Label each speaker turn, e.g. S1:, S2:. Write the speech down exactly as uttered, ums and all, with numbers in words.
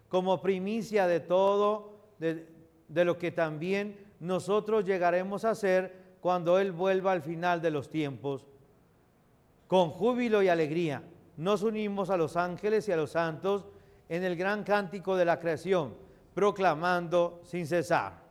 S1: como primicia de todo, de, de lo que también nosotros llegaremos a ser cuando Él vuelva al final de los tiempos. Con júbilo y alegría nos unimos a los ángeles y a los santos en el gran cántico de la creación, proclamando sin cesar.